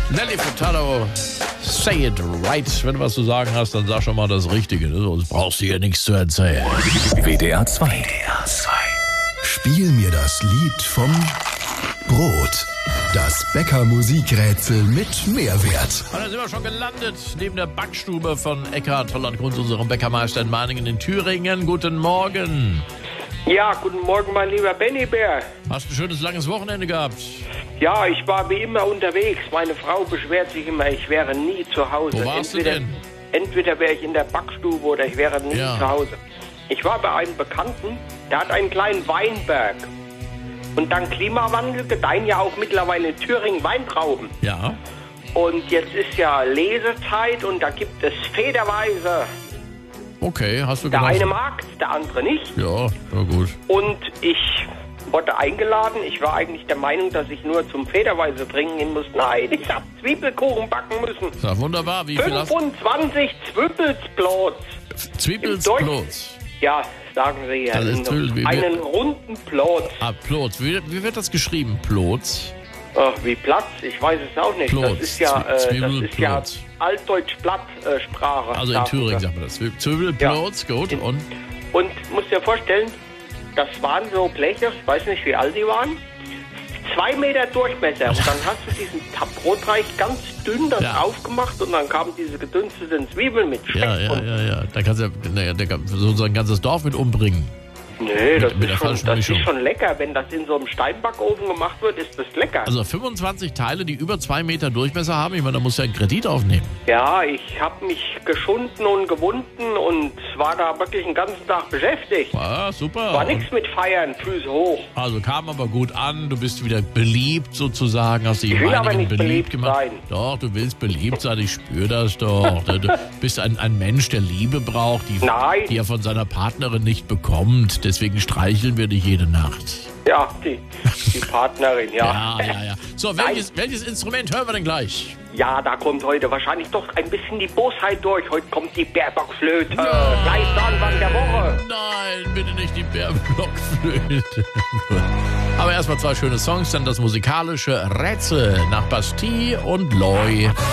Nelly Furtado, say it right. Wenn du was zu sagen hast, dann sag schon mal das Richtige. Sonst brauchst du hier nichts zu erzählen. WDR 2. Spiel mir das Lied vom Brot. Das Bäcker-Musikrätsel mit Mehrwert. Und da sind wir schon gelandet, neben der Backstube von Eckhard Holland-Kunz, unserem Bäckermeister in Meiningen in Thüringen. Guten Morgen. Ja, guten Morgen, mein lieber Benny Bär. Hast ein schönes, langes Wochenende gehabt? Ja, ich war wie immer unterwegs. Meine Frau beschwert sich immer, ich wäre nie zu Hause. Wo warst du denn? Entweder wäre ich in der Backstube oder ich wäre nie Ja. zu Hause. Ich war bei einem Bekannten, der hat einen kleinen Weinberg. Und dank Klimawandel gedeihen ja auch mittlerweile in Thüringen Weintrauben. Ja. Und jetzt ist ja Lesezeit und da gibt es federweise. Okay, hast du Der genossen? eine mag, der andere nicht. Ja, na gut. Und ich wurde eingeladen. Ich war eigentlich der Meinung, dass ich nur zum Federweise trinken gehen muss. Nein, ich habe Zwiebelkuchen backen müssen. Na, wunderbar. Wie viel hast du? 25 Zwiebelsplots. Zwiebelsplots. Ja, sagen Sie ja. Das ist Zwiebel- Einen runden Plot. Ah, Plots. Wie wird das geschrieben? Plots? Ach, wie Platz? Ich weiß es auch nicht. Plotz. Das ist ja, Zwiebelplotz. Altdeutsch-Platt-Sprache. Also in Thüringen sagt man das. Zwiebelplots, gut. Und Und musst dir vorstellen, das waren so Bleche, ich weiß nicht, wie alt die waren, 2 Meter Durchmesser. Und dann hast du diesen Brotteig ganz dünn aufgemacht und dann kamen diese gedünsteten Zwiebeln mit Speck. ja. Da kannst du so ein ganzes Dorf mit umbringen. Nee, das, mit der ist, schon, falschen das Mischung. ist schon lecker. Wenn das in so einem Steinbackofen gemacht wird, ist das lecker. Also 25 Teile, die über 2 Meter Durchmesser haben. Ich meine, da musst du ja einen Kredit aufnehmen. Ja, ich habe mich geschunden und gewunden und war da wirklich den ganzen Tag beschäftigt. Ah, super. War nichts mit Feiern, Füße hoch. Also kam aber gut an, du bist wieder beliebt sozusagen, hast dich Ich in will aber Meiningen nicht beliebt gemacht. sein. Doch, du willst beliebt sein, ich spüre das doch. Du bist ein Mensch, der Liebe braucht, Nein. die er von seiner Partnerin nicht bekommt. Deswegen streicheln wir dich jede Nacht. Ja, die Partnerin, ja. Ja. So, welches Instrument hören wir denn gleich? Ja, da kommt heute wahrscheinlich doch ein bisschen die Bosheit durch. Heute kommt die Bärbockflöte. Gleich Anfang der Woche. Nein, bitte nicht die Bärblockflöte. Aber erstmal 2 schöne Songs, dann das musikalische Rätsel nach Bastille und Loy.